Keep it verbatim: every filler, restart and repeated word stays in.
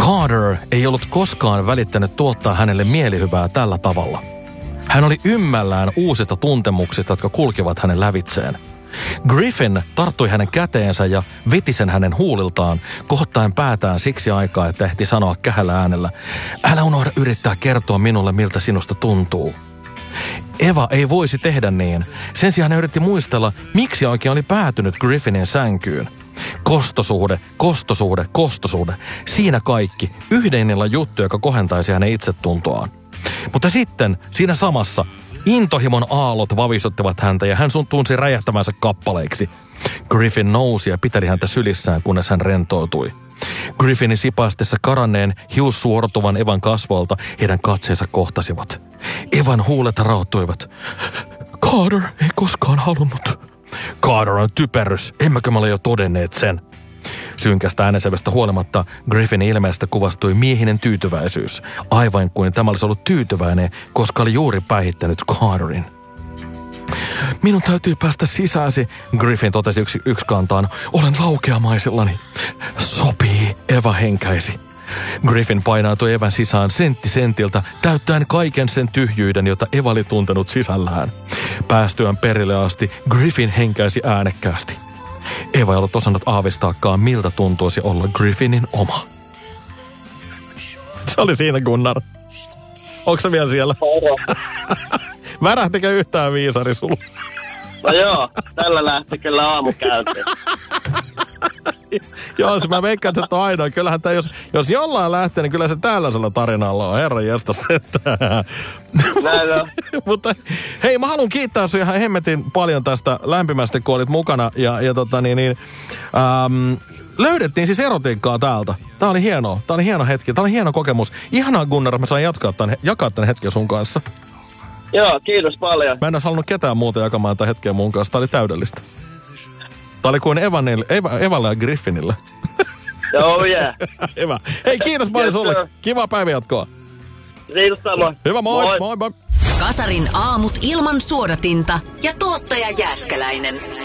Carter ei ollut koskaan välittänyt tuottaa hänelle mielihyvää tällä tavalla. Hän oli ymmällään uusista tuntemuksista, jotka kulkivat hänen lävitseen. Griffin tarttui hänen käteensä ja veti sen hänen huuliltaan, kohottaen päätään siksi aikaa, että ehti sanoa kähällä äänellä, älä unohda yrittää kertoa minulle, miltä sinusta tuntuu. Eva ei voisi tehdä niin. Sen sijaan hän yritti muistella, miksi oikein oli päätynyt Griffinin sänkyyn. Kostosuhde, kostosuhde, kostosuhde. Siinä kaikki. Yhdenillä juttu, joka kohentaisi hänen itsetuntoaan. Mutta sitten, siinä samassa, intohimon aallot vavisuttivat häntä ja hän sun tunsi räjähtävänsä kappaleiksi. Griffin nousi ja piteli häntä sylissään, kunnes hän rentoutui. Griffinin sipaistessa karanneen, hiussuortuvan Evan kasvoilta heidän katseensa kohtasivat. Evan huulet raottuivat. Carter ei koskaan halunnut. Carter on typerys, emmekö me ole jo todenneet sen? Synkästä äänensävystä huolimatta Griffinin ilmeestä kuvastui miehinen tyytyväisyys, aivan kuin tämä olisi ollut tyytyväinen, koska oli juuri päihittänyt Carterin. Minun täytyy päästä sisääsi, Griffin totesi yksi, yksi kantaan. Olen laukeamaisillani. Sopii, Eva henkäisi. Griffin painautui Evan sisään sentti sentiltä, täyttäen kaiken sen tyhjyyden, jota Eva oli tuntenut sisällään. Päästyään perille asti, Griffin henkäisi äänekkäästi. Eva ei ollut osannut aavistaakaan, miltä tuntuisi olla Griffinin oma. Se oli siinä, Gunnar. Onko se vielä siellä? Värähtikö yhtään viisari sulla? No joo, tällä lähti kyllä aamu käyntiin. Joo, se mä veikkaan, että se on ainoa. Kyllähän tämä, jos, jos jollain lähtee, niin kyllä se tällaisella tarinalla on. Herran jästä sentään. Näin on. Mutta hei, mä haluan kiittää sinua ihan hemmetin paljon tästä lämpimästi, kun olit mukana. Ja, ja tota niin, niin ähm, löydettiin siis erotiikkaa täältä. Tää oli hienoa. Tää oli hieno hetki. Tää oli hieno kokemus. Ihanaa, Gunnar, mä sain jatkaa tämän, jakaa tämän hetken sun kanssa. Joo, kiitos paljon. Mä en olisi halunnut ketään muuta jakamaan tätä hetkeä mun kanssa. Tää oli täydellistä. Tää oli kuin Evanille, Eva, Evalle ja Griffinille. Oh yeah. Hyvä. Hei, kiitos paljon sulle. Kiva päivänjatkoa. Kiitos samoin. Hyvä, moi, moi, moi. moi. Kasarin aamut ilman suodatinta ja tuottaja Jääskeläinen.